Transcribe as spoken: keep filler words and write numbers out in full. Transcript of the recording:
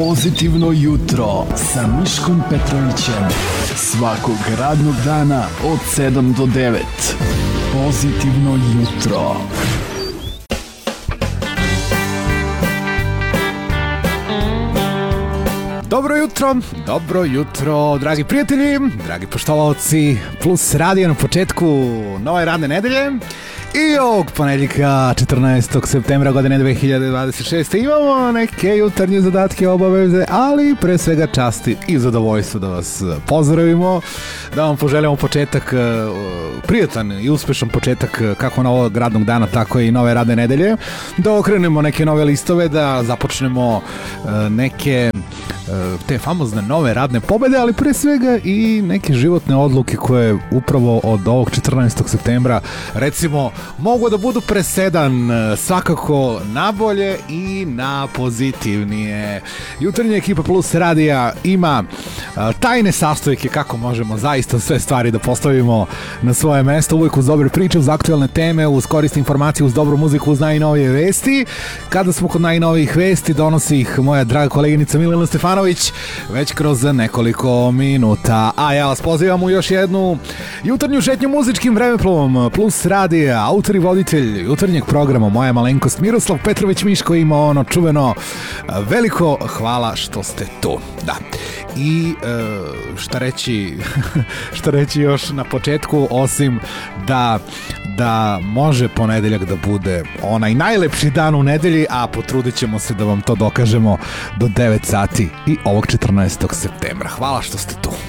Pozitivno jutro sa Miškom Petrovićem. Svakog radnog dana od sedam do devet. Pozitivno jutro. Dobro jutro, dobro jutro, dragi prijatelji, dragi poštovaoci, Plus radio na početku nove radne nedelje. I ovog ponedjeljka četrnaestog septembra godine dve hiljade dvadeset šeste. imamo neke jutarnje zadatke, obaveze, ali pre svega časti i zadovoljstvo da vas pozdravimo, da vam poželimo početak, prijatan i uspešan početak kako novog radnog dana, tako i nove radne nedelje, da okrenemo neke nove listove, da započnemo neke te famozne nove radne pobede, ali pre svega i neke životne odluke koje upravo od ovog četrnaestog septembra recimo mogu da budu presedan svakako na bolje i na pozitivnije. Jutarnja ekipa Plus radija ima tajne sastojke kako možemo zaista sve stvari da postavimo na svoje mesto, uvijek uz dobre priče, uz aktualne teme, uz korisne informacije, uz dobru muziku, uz najnovije vesti. Kada smo kod najnovijih vesti, donosi ih moja draga koleginica Milena Stefanović već kroz nekoliko minuta, a ja vas pozivam u još jednu jutarnju šetnju muzičkim vremeplovom Plus radija. Autor i voditelj jutarnjeg programa, moja malenkost Miroslav Petrović Miško, ima ono čuveno veliko hvala što ste tu. Da. I šta reći šta reći još na početku, osim da da može ponedeljak da bude onaj najlepši dan u nedelji, a potrudit ćemo se da vam to dokažemo do devet sati i ovog četrnaestog septembra. Hvala što ste tu.